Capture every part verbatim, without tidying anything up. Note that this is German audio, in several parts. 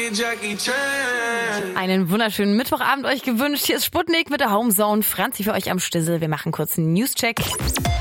Einen wunderschönen Mittwochabend euch gewünscht. Hier ist Sputnik mit der Homezone. Franzi für euch am Stissel. Wir machen kurz einen Newscheck. M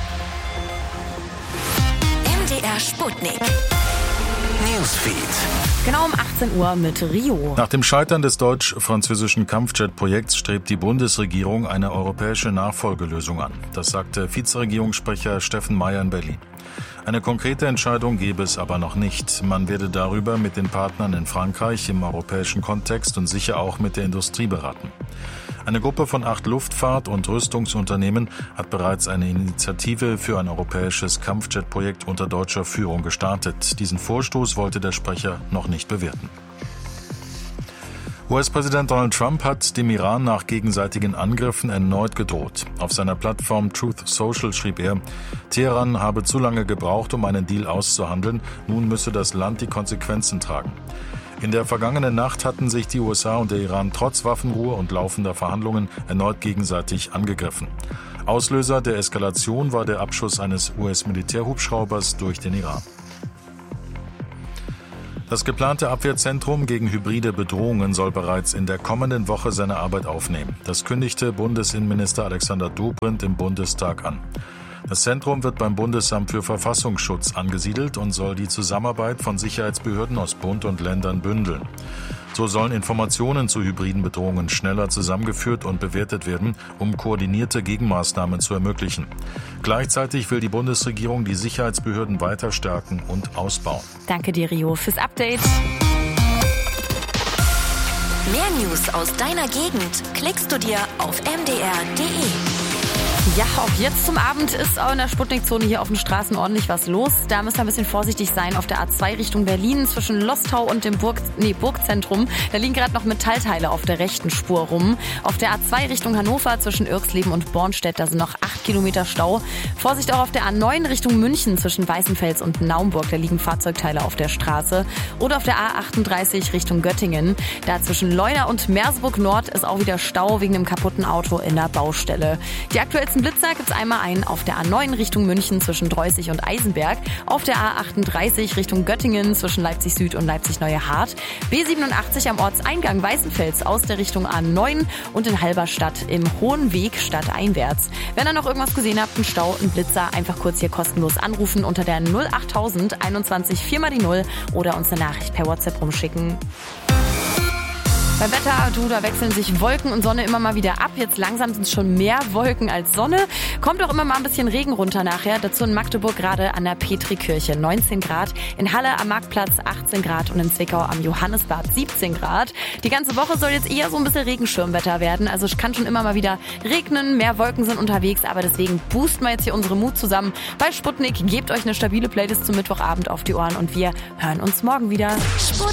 D R Sputnik. Newsfeed. Genau um achtzehn Uhr mit Rio. Nach dem Scheitern des deutsch-französischen Kampfjet-Projekts strebt die Bundesregierung eine europäische Nachfolgelösung an. Das sagte Vizeregierungssprecher Steffen Meyer in Berlin. Eine konkrete Entscheidung gebe es aber noch nicht. Man werde darüber mit den Partnern in Frankreich im europäischen Kontext und sicher auch mit der Industrie beraten. Eine Gruppe von acht Luftfahrt- und Rüstungsunternehmen hat bereits eine Initiative für ein europäisches Kampfjet-Projekt unter deutscher Führung gestartet. Diesen Vorstoß wollte der Sprecher noch nicht bewerten. U S-Präsident Donald Trump hat dem Iran nach gegenseitigen Angriffen erneut gedroht. Auf seiner Plattform Truth Social schrieb er, Teheran habe zu lange gebraucht, um einen Deal auszuhandeln. Nun müsse das Land die Konsequenzen tragen. In der vergangenen Nacht hatten sich die U S A und der Iran trotz Waffenruhe und laufender Verhandlungen erneut gegenseitig angegriffen. Auslöser der Eskalation war der Abschuss eines U S-Militärhubschraubers durch den Iran. Das geplante Abwehrzentrum gegen hybride Bedrohungen soll bereits in der kommenden Woche seine Arbeit aufnehmen. Das kündigte Bundesinnenminister Alexander Dobrindt im Bundestag an. Das Zentrum wird beim Bundesamt für Verfassungsschutz angesiedelt und soll die Zusammenarbeit von Sicherheitsbehörden aus Bund und Ländern bündeln. So sollen Informationen zu hybriden Bedrohungen schneller zusammengeführt und bewertet werden, um koordinierte Gegenmaßnahmen zu ermöglichen. Gleichzeitig will die Bundesregierung die Sicherheitsbehörden weiter stärken und ausbauen. Danke dir, Rio, fürs Update. Mehr News aus deiner Gegend klickst du dir auf m d r punkt d e. Ja, auch jetzt zum Abend ist auch in der Sputnik-Zone hier auf den Straßen ordentlich was los. Da müsst ihr ein bisschen vorsichtig sein auf der A zwei Richtung Berlin zwischen Lostau und dem Burg, nee, Burgzentrum. Da liegen gerade noch Metallteile auf der rechten Spur rum. Auf der A zwei Richtung Hannover zwischen Irxleben und Bornstedt, da sind noch acht Kilometer Stau. Vorsicht auch auf der A neun Richtung München zwischen Weißenfels und Naumburg, da liegen Fahrzeugteile auf der Straße. Oder auf der A achtunddreißig Richtung Göttingen. Da zwischen Leuna und Merseburg Nord ist auch wieder Stau wegen einem kaputten Auto in der Baustelle. Die aktuellsten Blitzer gibt's einmal einen auf der A neun Richtung München zwischen Dreußig und Eisenberg, auf der A achtunddreißig Richtung Göttingen zwischen Leipzig Süd und Leipzig Neue Hart, B siebenundachtzig am Ortseingang Weißenfels aus der Richtung A neun und in Halberstadt im Hohen Weg stadteinwärts. Wenn ihr noch irgendwas gesehen habt, einen Stau, einen Blitzer, einfach kurz hier kostenlos anrufen unter der null achttausend einundzwanzig vier mal die null oder uns eine Nachricht per WhatsApp rumschicken. Beim Wetter, du, da wechseln sich Wolken und Sonne immer mal wieder ab. Jetzt langsam sind es schon mehr Wolken als Sonne. Kommt auch immer mal ein bisschen Regen runter nachher. Dazu in Magdeburg gerade an der Petrikirche neunzehn Grad. In Halle am Marktplatz achtzehn Grad und in Zwickau am Johannisbad siebzehn Grad. Die ganze Woche soll jetzt eher so ein bisschen Regenschirmwetter werden. Also es kann schon immer mal wieder regnen. Mehr Wolken sind unterwegs. Aber deswegen boosten wir jetzt hier unsere Mut zusammen. Bei Sputnik gebt euch eine stabile Playlist zum Mittwochabend auf die Ohren und wir hören uns morgen wieder.